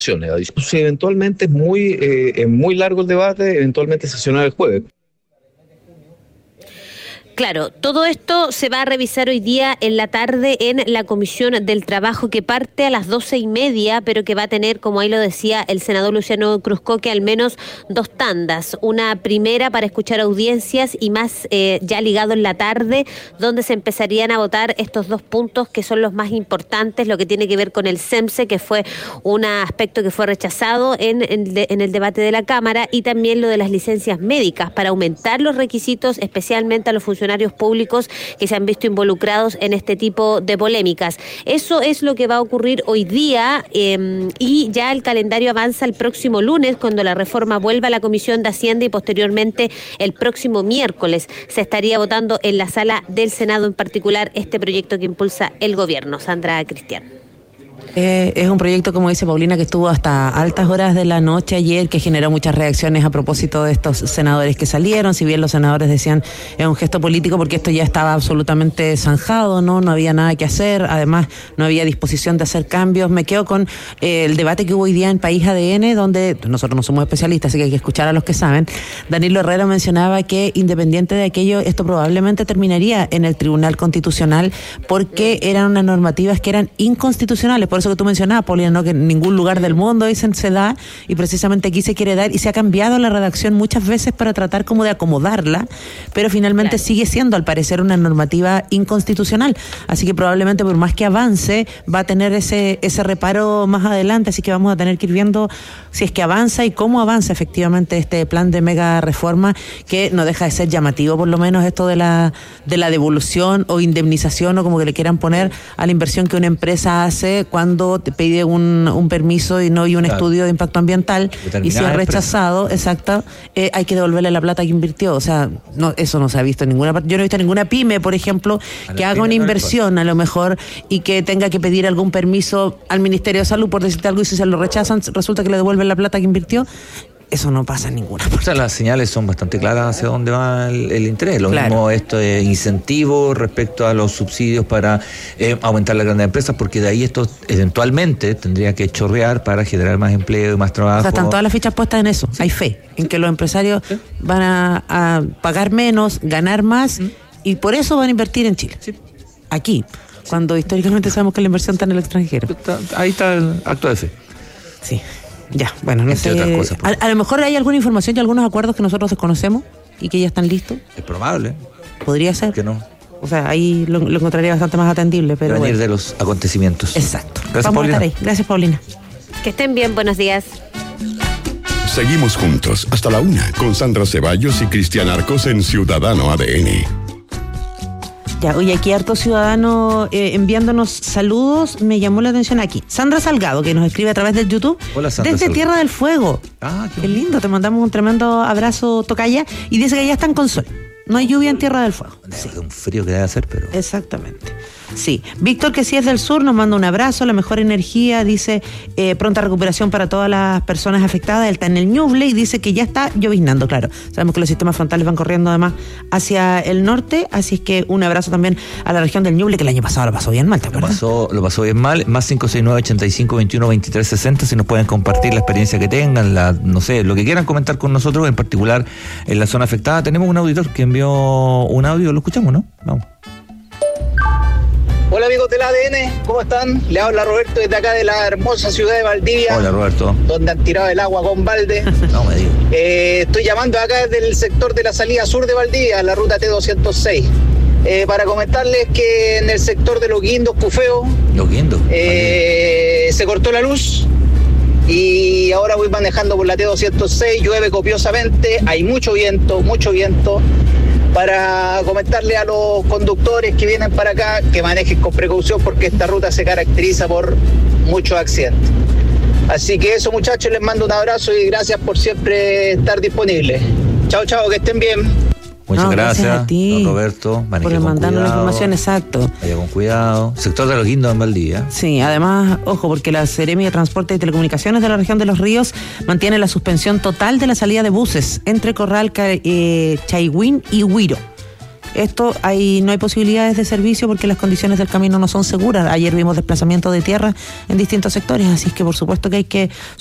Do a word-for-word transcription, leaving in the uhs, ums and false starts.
Si eventualmente es muy, eh, muy largo el debate, eventualmente sesionar el jueves. Claro, todo esto se va a revisar hoy día en la tarde en la Comisión del Trabajo, que parte a las doce y media, pero que va a tener, como ahí lo decía el senador Luciano Cruzcoque, al menos dos tandas. Una primera para escuchar audiencias y más eh, ya ligado en la tarde, donde se empezarían a votar estos dos puntos que son los más importantes, lo que tiene que ver con el CEMSE, que fue un aspecto que fue rechazado en, en, de, en el debate de la Cámara, y también lo de las licencias médicas para aumentar los requisitos, especialmente a los funcionarios públicos que se han visto involucrados en este tipo de polémicas. Eso es lo que va a ocurrir hoy día eh, y ya el calendario avanza el próximo lunes, cuando la reforma vuelva a la Comisión de Hacienda, y posteriormente el próximo miércoles se estaría votando en la sala del Senado, en particular este proyecto que impulsa el gobierno. Sandra Cristian. Eh, es un proyecto, como dice Paulina, que estuvo hasta altas horas de la noche ayer, que generó muchas reacciones a propósito de estos senadores que salieron. Si bien los senadores decían es un gesto político porque esto ya estaba absolutamente zanjado, no no había nada que hacer, además no había disposición de hacer cambios. Me quedo con eh, el debate que hubo hoy día en País A D N, donde nosotros no somos especialistas, así que hay que escuchar a los que saben. Danilo Herrera mencionaba que, independiente de aquello, esto probablemente terminaría en el Tribunal Constitucional, porque eran unas normativas que eran inconstitucionales. Por eso que tú mencionabas, Paulina, ¿no? Que en ningún lugar del mundo dicen se da, y precisamente aquí se quiere dar, y se ha cambiado la redacción muchas veces para tratar como de acomodarla, pero finalmente claro, sigue siendo al parecer una normativa inconstitucional, así que probablemente por más que avance va a tener ese ese reparo más adelante, así que vamos a tener que ir viendo si es que avanza y cómo avanza efectivamente este plan de mega reforma, que no deja de ser llamativo, por lo menos esto de la de la devolución o indemnización, o como que le quieran poner, a la inversión que una empresa hace cuando te pide un, un permiso y no hay un claro, estudio de impacto ambiental, y si es rechazado, exacto, eh, hay que devolverle la plata que invirtió. O sea, no, eso no se ha visto en ninguna parte. Yo no he visto ninguna pyme, por ejemplo, a que haga una inversión a lo mejor y que tenga que pedir algún permiso al Ministerio de Salud, por decirte algo, y si se lo rechazan, resulta que le devuelven la plata que invirtió. Eso no pasa en ninguna parte. O sea, las señales son bastante claras hacia dónde va el, el interés. Lo claro, mismo esto de incentivo respecto a los subsidios para eh, aumentar las grandes empresas, porque de ahí esto eventualmente tendría que chorrear para generar más empleo y más trabajo. O sea, están todas las fichas puestas en eso. Sí. Hay fe en que los empresarios ¿sí? van a, a pagar menos, ganar más, ¿Mm? y por eso van a invertir en Chile. Sí. Aquí, cuando históricamente sabemos que la inversión está en el extranjero. Está, ahí está el acto de fe. Sí. Ya, bueno, no Entre sé. otras cosas, a, a lo mejor hay alguna información y algunos acuerdos que nosotros desconocemos y que ya están listos. Es probable. Podría ser. Que no. O sea, ahí lo, lo encontraría bastante más atendible, pero venir bueno, de los acontecimientos. Exacto. Gracias, Vamos Paulina. a estar ahí. Gracias, Paulina. Que estén bien, buenos días. Seguimos juntos hasta la una con Sandra Ceballos y Cristian Arcos en Ciudadano A D N. Ya, oye, aquí harto ciudadano eh, enviándonos saludos. Me llamó la atención aquí Sandra Salgado, que nos escribe a través del YouTube. Hola, Sandra desde Salgado. Tierra del Fuego. Ah, qué, qué lindo, te mandamos un tremendo abrazo, tocaya. Y dice que ya están con sol. No hay lluvia en Tierra del Fuego. Sí. Un frío que debe hacer, pero... Exactamente. Sí. Víctor, que sí es del sur, nos manda un abrazo, la mejor energía, dice eh, pronta recuperación para todas las personas afectadas. Él está en el Ñuble y dice que ya está lloviznando, claro. Sabemos que los sistemas frontales van corriendo además hacia el norte, así es que un abrazo también a la región del Ñuble, que el año pasado lo pasó bien mal, ¿te acuerdas? Lo pasó, lo pasó bien mal. Más cinco seis nueve, ochenta y cinco, veintiuno, veintitrés, sesenta, si nos pueden compartir la experiencia que tengan, la, no sé, lo que quieran comentar con nosotros, en particular en la zona afectada. Tenemos un auditor que envió un audio, lo escuchamos, ¿no? Vamos. Hola amigos del A D N, ¿cómo están? Le habla Roberto desde acá de la hermosa ciudad de Valdivia. Hola, Roberto. Donde han tirado el agua con balde. No me digas. Eh, estoy llamando acá desde el sector de la salida sur de Valdivia, la ruta T doscientos seis. Eh, para comentarles que en el sector de Los Guindos, Cufeo, Los Guindos, eh, se cortó la luz y ahora voy manejando por la T doscientos seis, llueve copiosamente, hay mucho viento, mucho viento. Para comentarle a los conductores que vienen para acá que manejen con precaución, porque esta ruta se caracteriza por muchos accidentes. Así que eso, muchachos, les mando un abrazo y gracias por siempre estar disponibles. Chao, chao, que estén bien. Muchas no, gracias, gracias a ti, don Roberto. por mandarnos la información, exacto. Vaya con cuidado. Sector de Los Guindos en Valdivia. Sí, además, ojo, porque la Seremi de Transporte y Telecomunicaciones de la región de Los Ríos mantiene la suspensión total de la salida de buses entre Corral, eh, Chaihuín y Huiro. esto hay no hay posibilidades de servicio porque las condiciones del camino no son seguras. Ayer vimos desplazamiento de tierra en distintos sectores, así es que por supuesto que hay que